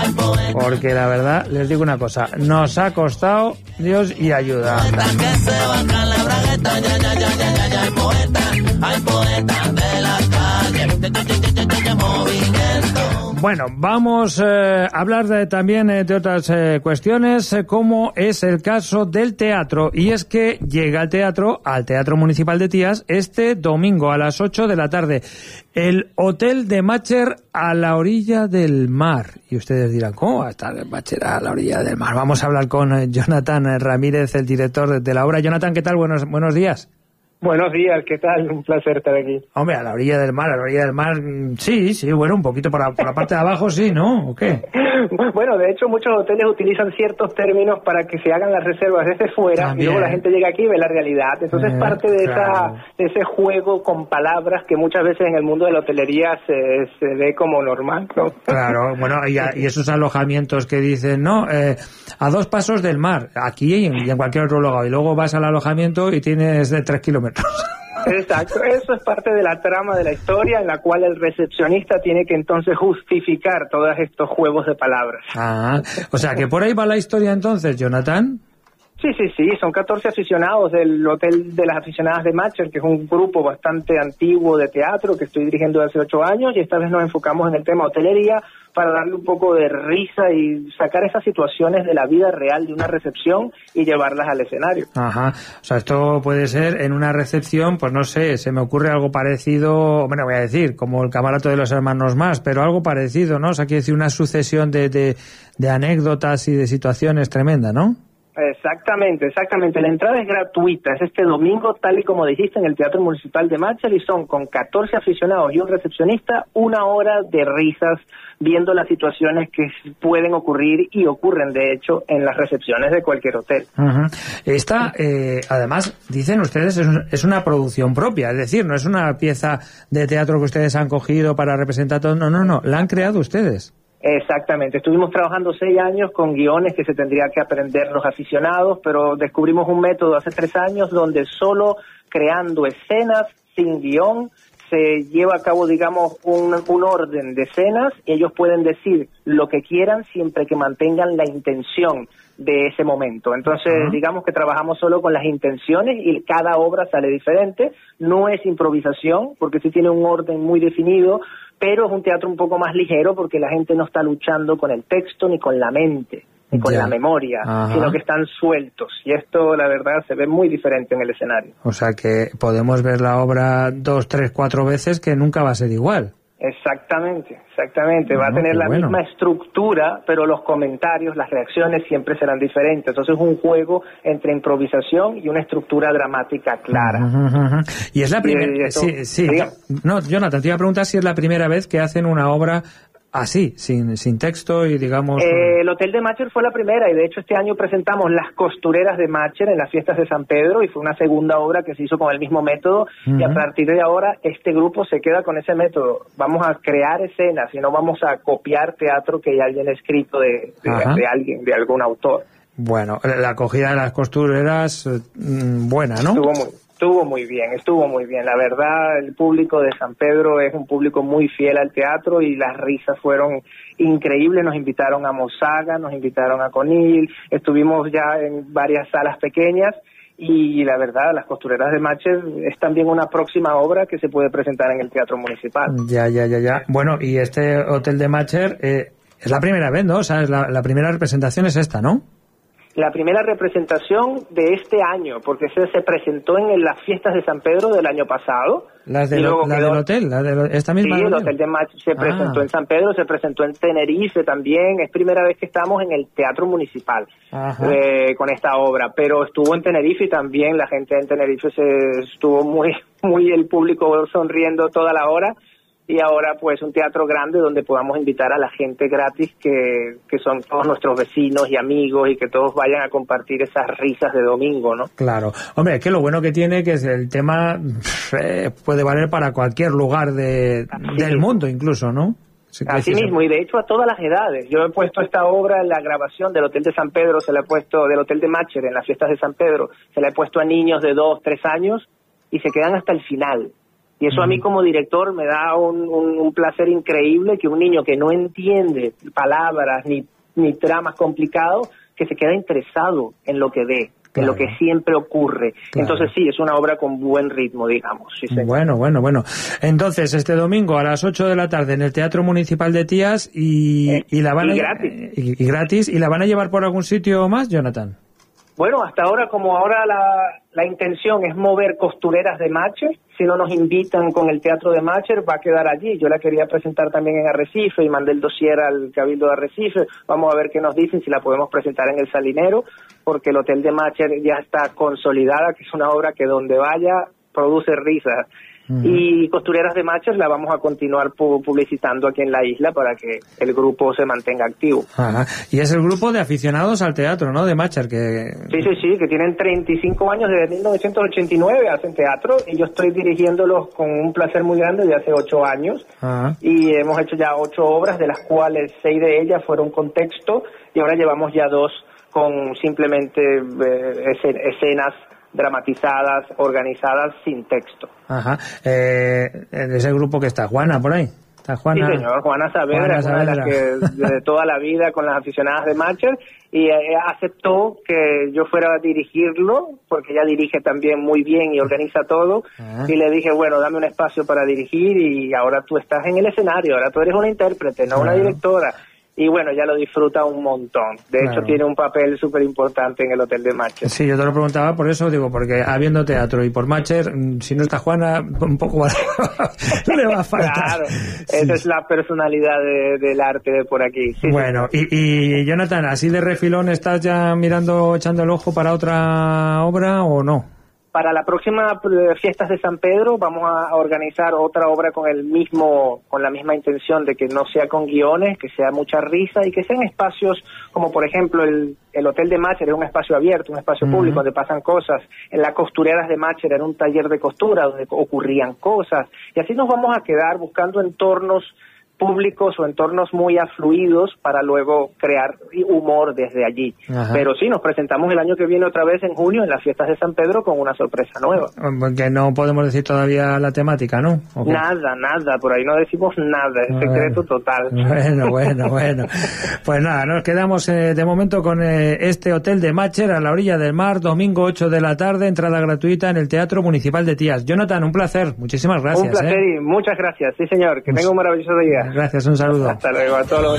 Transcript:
Porque la verdad, les digo una cosa, nos ha costado Dios y ayuda. Bueno, vamos a hablar también de otras cuestiones, como es el caso del teatro. Y es que llega el teatro al Teatro Municipal de Tías este domingo a las 8 de la tarde. El Hotel de Matcher a la orilla del mar. Y ustedes dirán, ¿cómo va a estar el Matcher a la orilla del mar? Vamos a hablar con Jonathan Ramírez, el director de la obra. Jonathan, ¿qué tal? Buenos días. Buenos días, ¿qué tal? Un placer estar aquí. Hombre, a la orilla del mar, sí, bueno, un poquito por la parte de abajo, sí, ¿no? ¿O qué? Bueno, de hecho, muchos hoteles utilizan ciertos términos para que se hagan las reservas desde fuera. También. Y luego la gente llega aquí y ve la realidad. Entonces, parte de ese juego con palabras que muchas veces en el mundo de la hotelería se ve como normal, ¿no? Claro, bueno, y esos alojamientos que dicen, no, a 2 pasos del mar, aquí y en cualquier otro lugar, y luego vas al alojamiento y tienes de 3 kilómetros. Exacto, eso es parte de la trama de la historia en la cual el recepcionista tiene que entonces justificar todos estos juegos de palabras. Ah, o sea que por ahí va la historia entonces, Jonathan. Sí, son 14 aficionados del Hotel de las Aficionadas de Matcher, que es un grupo bastante antiguo de teatro que estoy dirigiendo hace 8 años, y esta vez nos enfocamos en el tema hotelería para darle un poco de risa y sacar esas situaciones de la vida real de una recepción y llevarlas al escenario. Ajá, o sea, esto puede ser en una recepción, pues no sé, se me ocurre algo parecido, bueno, voy a decir, como el camarote de los hermanos más, pero algo parecido, ¿no? O sea, quiere decir una sucesión de anécdotas y de situaciones tremenda, ¿no? Exactamente. La entrada es gratuita, es este domingo, tal y como dijiste, en el Teatro Municipal de Matcher, y son con 14 aficionados y un recepcionista, 1 hora de risas, viendo las situaciones que pueden ocurrir y ocurren, de hecho, en las recepciones de cualquier hotel. Uh-huh. Esta, además, dicen ustedes, es una producción propia, es decir, no es una pieza de teatro que ustedes han cogido para representar todo, no, la han creado ustedes. Exactamente, estuvimos trabajando 6 años con guiones que se tendría que aprender los aficionados, pero descubrimos un método hace 3 años donde solo creando escenas sin guión se lleva a cabo, digamos, un orden de escenas, y ellos pueden decir lo que quieran siempre que mantengan la intención de ese momento. Entonces, digamos que trabajamos solo con las intenciones y cada obra sale diferente. No es improvisación, porque sí tiene un orden muy definido, pero es un teatro un poco más ligero porque la gente no está luchando con el texto ni con la mente, ni con la memoria, sino que están sueltos. Y esto, la verdad, se ve muy diferente en el escenario. O sea que podemos ver la obra 2, 3, 4 veces que nunca va a ser igual. Exactamente. Va a tener la misma estructura, pero los comentarios, las reacciones siempre serán diferentes. Entonces es un juego entre improvisación y una estructura dramática clara. Y es la primera... Sí. No, Jonathan, te iba a preguntar si es la primera vez que hacen una obra así, sin texto y digamos... El Hotel de Matcher fue la primera, y de hecho este año presentamos Las Costureras de Matcher en las fiestas de San Pedro, y fue una segunda obra que se hizo con el mismo método, y a partir de ahora este grupo se queda con ese método. Vamos a crear escenas y no vamos a copiar teatro que ya alguien ha escrito de alguien, de algún autor. Bueno, la acogida de Las Costureras, buena, ¿no? Estuvo muy bien. La verdad, el público de San Pedro es un público muy fiel al teatro y las risas fueron increíbles. Nos invitaron a Mozaga, nos invitaron a Conil, estuvimos ya en varias salas pequeñas y la verdad, Las Costureras de Matcher es también una próxima obra que se puede presentar en el Teatro Municipal. Ya. Bueno, y este Hotel de Matcher es la primera vez, ¿no? O sea, la primera representación es esta, ¿no? La primera representación de este año, porque se presentó en las fiestas de San Pedro del año pasado. Del hotel, esta misma. Sí, el Hotel de Matcher se presentó en San Pedro, se presentó en Tenerife también. Es primera vez que estamos en el Teatro Municipal con esta obra, pero estuvo en Tenerife y también la gente en Tenerife estuvo muy el público sonriendo toda la hora. Y ahora pues un teatro grande donde podamos invitar a la gente gratis que son todos nuestros vecinos y amigos, y que todos vayan a compartir esas risas de domingo, ¿no? Claro. Hombre, es que lo bueno que tiene que es el tema puede valer para cualquier lugar del mundo incluso, ¿no? Así mismo, y de hecho a todas las edades. Yo he puesto esta obra en la grabación del Hotel de San Pedro, se la he puesto del Hotel de Matcher en las fiestas de San Pedro, se la he puesto a niños de 2, 3 años y se quedan hasta el final. Y eso a mí como director me da un placer increíble, que un niño que no entiende palabras ni tramas complicados, que se queda interesado en lo que ve, en lo que siempre ocurre. Claro. Entonces sí, es una obra con buen ritmo, digamos. Sí, bueno. Entonces, este domingo a las 8 de la tarde en el Teatro Municipal de Tías y la van gratis. Y gratis. ¿Y la van a llevar por algún sitio más, Jonathan? Bueno, hasta ahora, como ahora la intención es mover costureras de Matcher, si no nos invitan con el teatro de Matcher, va a quedar allí. Yo la quería presentar también en Arrecife y mandé el dossier al Cabildo de Arrecife. Vamos a ver qué nos dicen, si la podemos presentar en el Salinero, porque el Hotel de Matcher ya está consolidada, que es una obra que donde vaya produce risas. Y Costureras de Matcher la vamos a continuar publicitando aquí en la isla para que el grupo se mantenga activo. Ajá. Y es el grupo de aficionados al teatro, ¿no? De Matcher, que... Sí, que tienen 35 años, desde 1989 hacen teatro, y yo estoy dirigiéndolos con un placer muy grande desde hace 8 años. Ajá. Y hemos hecho ya 8 obras, de las cuales 6 de ellas fueron con texto, y ahora llevamos ya 2 con simplemente escenas dramatizadas, organizadas, sin texto. Ajá. Es el grupo que está Juana por ahí. Está Juana. Sí, señor. Juana Saavedra es una de las que de toda la vida con las aficionadas de Matcher, y aceptó que yo fuera a dirigirlo, porque ella dirige también muy bien y organiza todo. Y le dije, bueno, dame un espacio para dirigir, y ahora tú estás en el escenario, ahora tú eres una intérprete, no una directora. Y bueno, ya lo disfruta un montón. De hecho, tiene un papel súper importante en el Hotel de Matcher. Sí, yo te lo preguntaba por eso, digo, porque habiendo teatro y por Matcher, si no está Juana, un poco le va a faltar. Claro, esa es la personalidad del arte de por aquí. Sí, bueno, sí. Y Jonathan, ¿así de refilón estás ya mirando, echando el ojo para otra obra o no? Para la próxima Fiestas de San Pedro vamos a organizar otra obra con la misma intención de que no sea con guiones, que sea mucha risa y que sean espacios como, por ejemplo, el Hotel de Matcher era un espacio abierto, un espacio público donde pasan cosas. En las Costureras de Matcher era un taller de costura donde ocurrían cosas. Y así nos vamos a quedar buscando entornos públicos o entornos muy afluidos para luego crear humor desde allí. Ajá. Pero sí, nos presentamos el año que viene otra vez en junio en las Fiestas de San Pedro con una sorpresa nueva. Que no podemos decir todavía la temática, ¿no? ¿Okay? Nada, por ahí no decimos nada, es secreto total. Bueno. Pues nada, nos quedamos de momento con este Hotel de Matcher a la orilla del mar, domingo 8 de la tarde, entrada gratuita en el Teatro Municipal de Tías. Jonathan, un placer, muchísimas gracias. Un placer y muchas gracias, sí señor, que tenga un maravilloso día. Gracias, un saludo. Hasta luego a todos los